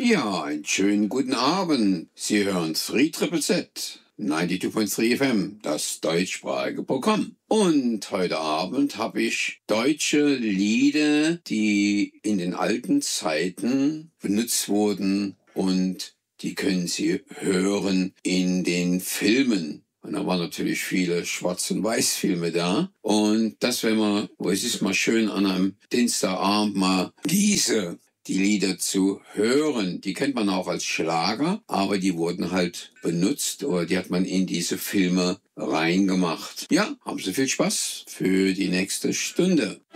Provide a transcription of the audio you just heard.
Ja, einen schönen guten Abend. Sie hören 3ZZZ, 92.3 FM, das deutschsprachige Programm. Und heute Abend habe ich deutsche Lieder, die in den alten Zeiten benutzt wurden, und die können Sie hören in den Filmen. Und da waren natürlich viele Schwarz- und Weiß-Filme da. Und das wäre mal, es ist mal schön an einem Dienstagabend mal die Lieder zu hören. Die kennt man auch als Schlager, aber die wurden halt benutzt oder die hat man in diese Filme reingemacht. Ja, haben Sie viel Spaß für die nächste Stunde.